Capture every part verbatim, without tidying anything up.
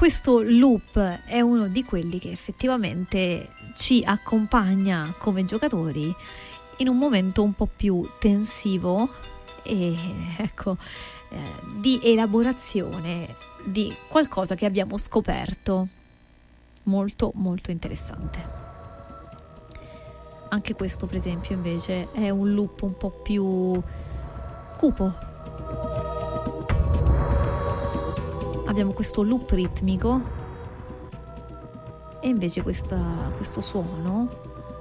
questo loop è uno di quelli che effettivamente ci accompagna come giocatori in un momento un po' più tensivo e ecco eh, di elaborazione di qualcosa che abbiamo scoperto molto molto interessante. Anche questo per esempio invece è un loop un po' più cupo. Abbiamo questo loop ritmico e invece questa, questo suono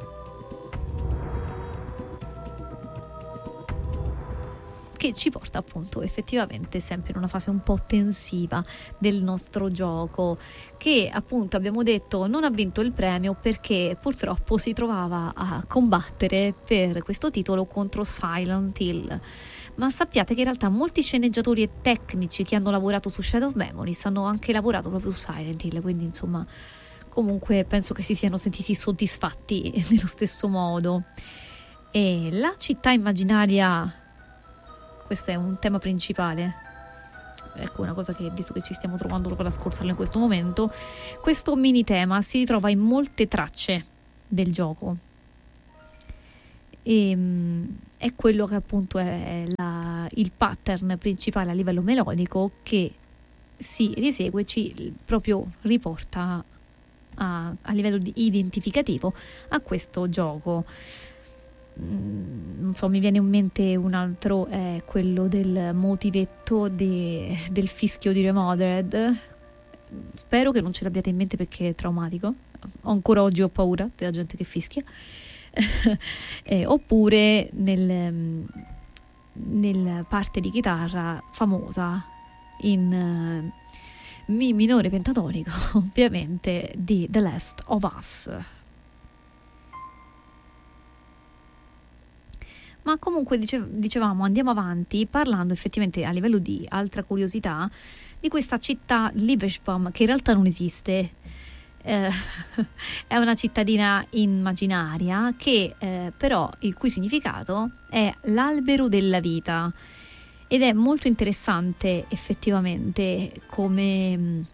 che ci porta appunto effettivamente sempre in una fase un po' tensiva del nostro gioco, che appunto abbiamo detto non ha vinto il premio perché purtroppo si trovava a combattere per questo titolo contro Silent Hill. Ma sappiate che in realtà molti sceneggiatori e tecnici che hanno lavorato su Shadow of Memories hanno anche lavorato proprio su Silent Hill, quindi insomma comunque penso che si siano sentiti soddisfatti nello stesso modo. E la città immaginaria, questo è un tema principale, ecco una cosa che visto che ci stiamo trovando per ascoltarlo in questo momento, questo mini tema si ritrova in molte tracce del gioco e è quello che appunto è la, il pattern principale a livello melodico che si riesegue, ci proprio riporta a, a livello di identificativo a questo gioco. Non so, mi viene in mente un altro, è quello del motivetto di, del fischio di Remothered. Spero che non ce l'abbiate in mente perché è traumatico, ancora oggi ho paura della gente che fischia. eh, oppure nel, nel parte di chitarra famosa in uh, mi minore pentatonico ovviamente di The Last of Us. Ma comunque dice, dicevamo andiamo avanti parlando effettivamente a livello di altra curiosità di questa città Livesbaum che in realtà non esiste. Eh, è una cittadina immaginaria che eh, però il cui significato è l'albero della vita ed è molto interessante effettivamente come,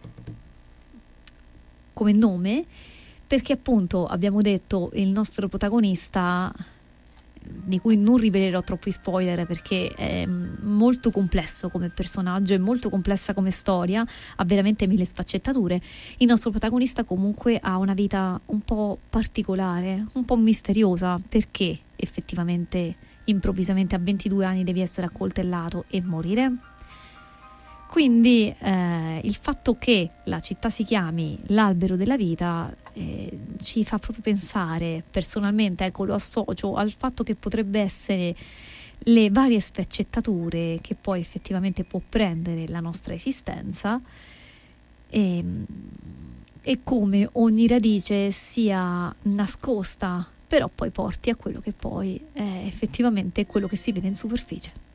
come nome, perché appunto abbiamo detto il nostro protagonista, di cui non rivelerò troppi spoiler perché è molto complesso come personaggio, è molto complessa come storia, ha veramente mille sfaccettature. Il nostro protagonista comunque ha una vita un po' particolare, un po' misteriosa, perché effettivamente improvvisamente a ventidue anni devi essere accoltellato e morire. Quindi eh, il fatto che la città si chiami l'albero della vita eh, ci fa proprio pensare, personalmente, ecco, lo associo al fatto che potrebbe essere le varie sfaccettature che poi effettivamente può prendere la nostra esistenza e, e come ogni radice sia nascosta, però poi porti a quello che poi è effettivamente quello che si vede in superficie.